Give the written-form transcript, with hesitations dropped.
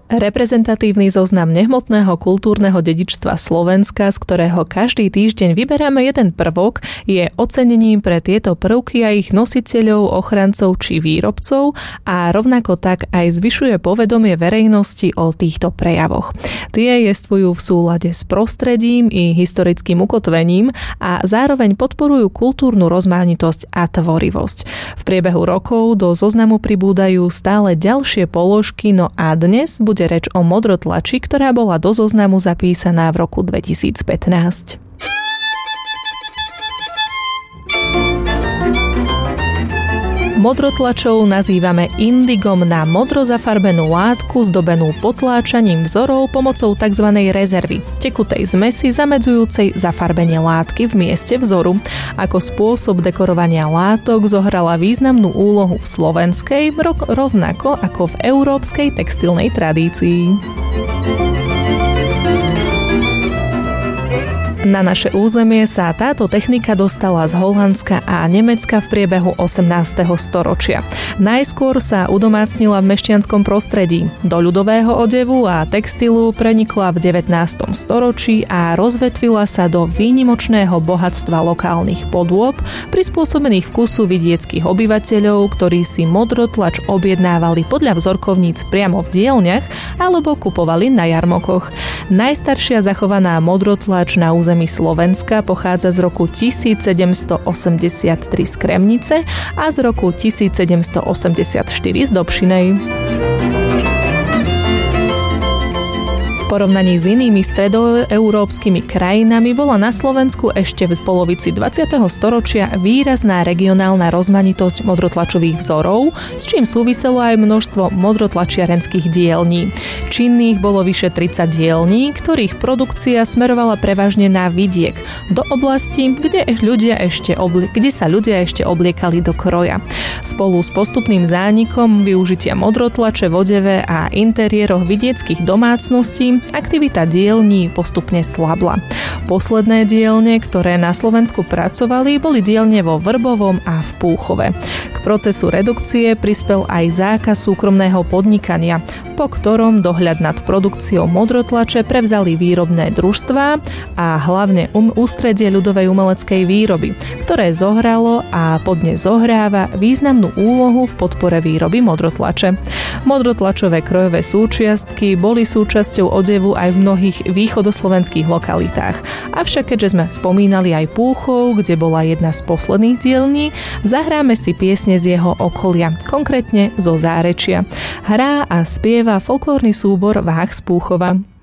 Reprezentatívny zoznam nehmotného kultúrneho dedičstva Slovenska, z ktorého každý týždeň vyberáme jeden prvok, je ocenením pre tieto prvky a ich nositeľov, ochrancov či výrobcov a rovnako tak aj zvyšuje povedomie verejnosti o týchto prejavoch. Tie jestvujú v súlade s prostredím i historickým ukotvením a zároveň podporujú kultúrnu rozmanitosť a tvorivosť. V priebehu rokov do zoznamu pribúdajú stále ďalšie položky, no a dnes bude reč o modrotlači, ktorá bola do zoznamu zapísaná v roku 2015. Modrotlačov nazývame indigom na modro zafarbenú látku zdobenú potláčaním vzorov pomocou tzv. Rezervy, tekutej zmesi zamedzujúcej zafarbenie látky v mieste vzoru. Ako spôsob dekorovania látok zohrala významnú úlohu v slovenskej, rovnako ako v európskej textilnej tradícii. Na naše územie sa táto technika dostala z Holandska a Nemecka v priebehu 18. storočia. Najskôr sa udomácnila v mešťanskom prostredí. Do ľudového odevu a textilu prenikla v 19. storočí a rozvetvila sa do výnimočného bohatstva lokálnych podôb, prispôsobených vkusu vidieckych obyvateľov, ktorí si modrotlač objednávali podľa vzorkovníc priamo v dielňach alebo kupovali na jarmokoch. Najstaršia zachovaná modrotlač na území Slovenska pochádza z roku 1783 z Kremnice a z roku 1784 z Dobšinej. V porovnaní s inými stredoeurópskymi krajinami bola na Slovensku ešte v polovici 20. storočia výrazná regionálna rozmanitosť modrotlačových vzorov, s čím súviselo aj množstvo modrotlačiarenských dielní. Činných bolo vyše 30 dielní, ktorých produkcia smerovala prevažne na vidiek, do oblasti, kde sa ľudia ešte obliekali do kroja. Spolu s postupným zánikom využitia modrotlače v odeve a interiéroch vidieckych domácností aktivita dielní postupne slabla. Posledné dielne, ktoré na Slovensku pracovali, boli dielne vo Vrbovom a v Púchove. K procesu redukcie prispel aj zákaz súkromného podnikania, po ktorom dohľad nad produkciou modrotlače prevzali výrobné družstvá a hlavne ústredie ľudovej umeleckej výroby, ktoré zohralo a podnes zohráva významnú úlohu v podpore výroby modrotlače. Modrotlačové krojové súčiastky boli súčasťou odevu aj v mnohých východoslovenských lokalitách. Avšak keďže sme spomínali aj Púchov, kde bola jedna z posledných dielní, zahráme si piesne z jeho okolia, konkrétne zo Zárečia. Hrá a spieva folklórny súbor Váh z Púchova.